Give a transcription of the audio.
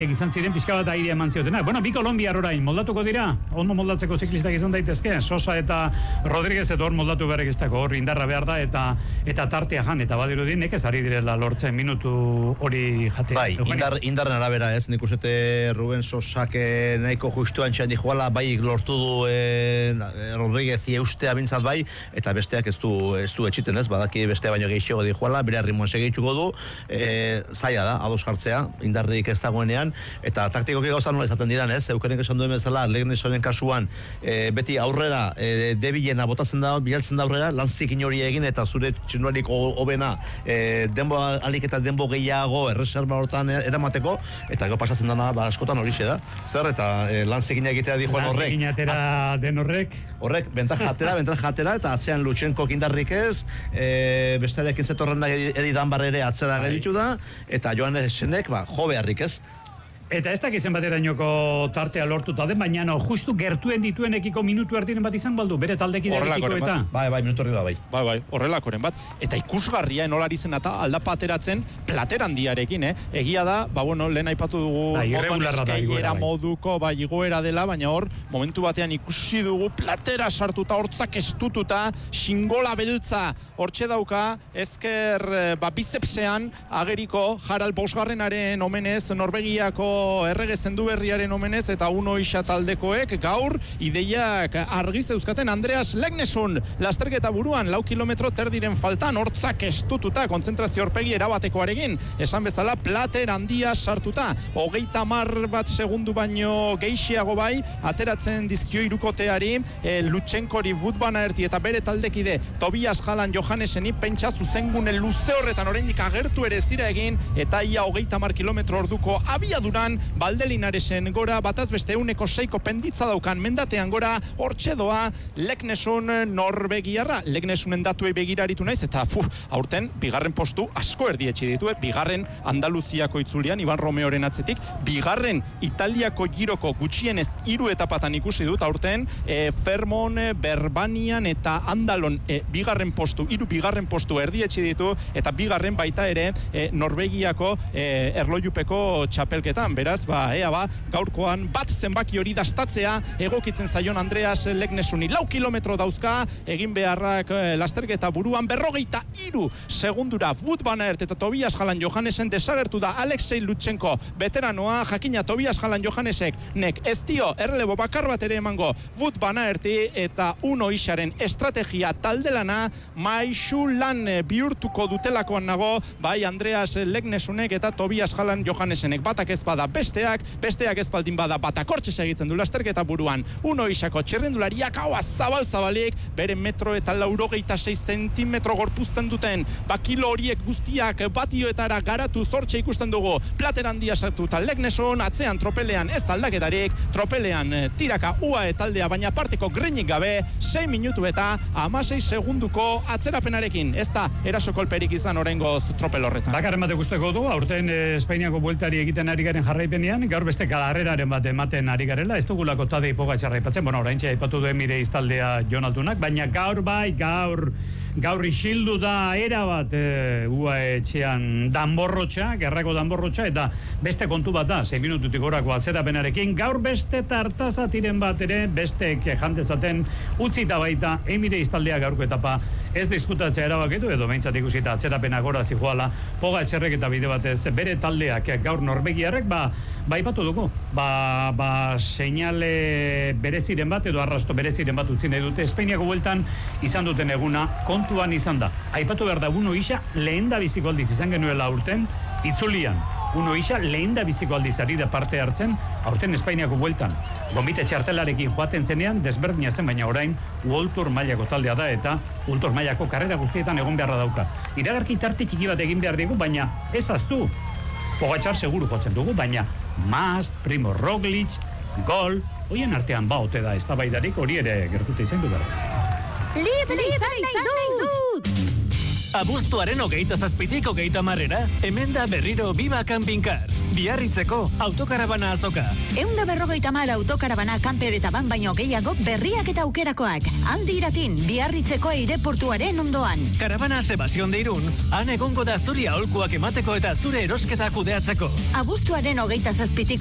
izan ziren pixka bat aire eman ziotenak. Bueno, bi kolombiar orain moldatuko dira, ondo moldatzeko ziklistak izan daitezke, Sosa eta Rodríguez edo hor moldatu beharrik ez dago, hor indarra behar da, eta tartea jan, eta badirudi nekez ari direla lortzen minutu hori jatea. Bai, indarren arabera ez, nik usete Ruben Sosak nahiko justuan txan dijoala, bai lortu du Rodríguez eustea bintzat bai, eta besteak ez du etxiten ez, badaki bestea baino gehiago dijoala, bere harrimoan segitzuko du, zaila da, ados jartzea, indarrik ez dagoenean, eta taktikoki gauza nola izaten diran, ez? Eukenek esan duen bezala, Legnesonen kasuan, beti aurrera, debilena botatzen da, bilaltzen da aurrera, lantzik inori egin, eta zure txinduarik hobena, denbo alik eta denbo gehiago erreserba hortan eramateko, eta gero pasatzen dana, askotan horixe da. Zer, eta lantzik egitea dijoan horrek. Lantzik inatera den horrek. Horrek, bentaja atera, eta atzean Lutsenko indarrik ez, bestearekin zetorren nahi Edi Danbar ere atzera gelditu da, eta Johannesenek, jo beharrik ez. Eta ez dakizen baterainoko tartea lortuta den, baina justu gertuen dituenekiko minutu erdiren bat izan baldu, bere taldekidearekiko eta... Bai, minutu horri da bai. Bai, horrelakoren bat. Eta ikusgarria enolari zen eta aldapa ateratzen plater handiarekin, Egia da, lehen aipatu dugu irregularra moduko, igoera dela, baina hor, momentu batean ikusi dugu platera sartuta, hortzak estututa, xingola beltza, hortxe dauka, ezker bicepsean ageriko Harald Bosgarrenaren omenez, Norvegiako errege zendu berriaren omenez eta uno isa taldekoek gaur ideiak argi zeuzkaten Andreas Legnesun lasterketa buruan 4 kilometro terdiren faltan hortzak estututa kontzentrazio horpegi erabatekoarekin esan bezala plater handia sartuta 30 bat segundu baino gehiago bai ateratzen dizkio hirukoteari Lutsenkori Woodbana erti eta bere taldekide Tobias Jalan Johanneseni pentsa zuzengune luze horretan oraindik agertu ere ez dira egin eta ia 30 kilometro orduko abiaduran Baldelinaresen gora bataz beste 106 penditza daukan mendatean gora hortxe doa Legnesun norbegiarra Legnesunen datuei begiraritu naiz eta aurten bigarren postu asko erdietsi ditu bigarren Andaluziako itzulian Iban Romeoren atzetik bigarren Italiako giroko gutxienez 3 etapatan ikusi dut aurten Fermon, Berbanian eta Andalon bigarren postu erdietsi ditu eta bigarren baita ere Norvegiako erlojupeko txapelketan beraz, gaurkoan bat zenbaki hori dastatzea egokitzen zaion Andreas Legnesuni 4 kilometro dauzka, egin beharrak lasterketa buruan 43 segundura Wout van Aert eta Tobias Jalan Johannesen desagertu da Alexei Lutsenko veteranoa, jakina Tobias Jalan Johannesek nek ez dio errelebo bakar bat ere emango Wout van Aerti eta Uno Isaren estrategia taldelana maixu lan bihurtuko dutelakoan nago, bai Andreas Legnesunek eta Tobias Jalan Johannesenek batak ez bada besteak ez baldin bada batakortxe segitzen du lasterketa buruan Uno Isako txirrendulariak haua zabalik bere metro eta 96 zentimetro gorpuzten duten kilo horiek guztiak batioetara garatu zortxe ikusten dugu plater handia sartu eta Legneson atzean tropelean ez taldaketarik tropelean tiraka UAE taldea baina parteko grinik gabe 6 minutu eta 16 segunduko atzerapenarekin ez da eraso kolperik izan oraingoz tropel horretan. Bakarren bate gusteko du aurten Espainiako bueltari egiten ari garen jarraipenean, gaur beste kalarreraren bat ematen ari garela, ez dugulako Tadej Pogačar aipatzen, oraintxe aipatu du Emirates taldea Jon Altunak, baina gaur isildu da erabat UAE etxean danborrotxa, gerrako danborrotxa, eta beste kontu bat da, 6 minututik gorako atzerapenarekin, gaur beste tartazatiren bat ere, beste jantezaten utzita baita Emirates taldea gaurko etapa ez diskutatzea erabakitu, edo behintzat ikusita atzerapena gora zijoala Pogačarrek eta bide batez bere taldeak gaur norbegiarrek, aipatu dugu, seinale bereziren bat edo arrasto bereziren bat utzi nahi dute Espainiako bueltan izan duten eguna kontuan izan da. Aipatu behar da Uno Isa lehen da biziko aldiz izan genuela aurten itzulian. Uno Isa lehen da biziko aldiz ari da parte hartzen aurten Espainiako bueltan. Gonbite txartelarekin joaten zenean desberdina zen baina orain World Tour mailako taldea da eta World Tour mailako karrera guztietan egon beharra dauka. Iragarki tarte txiki bat egin behar dugu baina ez aztu. Pogačar seguru jotzen dugu, baina Mas, Primo Roglic, Gol, hoien artean ote da eztabaidarik hori ere gertute izan du behar. Libre izan nahi dut! Abuztuaren 27-tik 30, hemen da berriro Viva Camping Car. Biarritzeko autokarabana azoka. 150 autokarabana kanper eta ban baino gehiago berriak eta aukerakoak. Handi iratin, Biarritzeko aireportuaren ondoan. Karabana Sebastión de Irún, han egongo da zuri aholkuak emateko eta zure erosketa kudeatzeko. Abuztuaren 27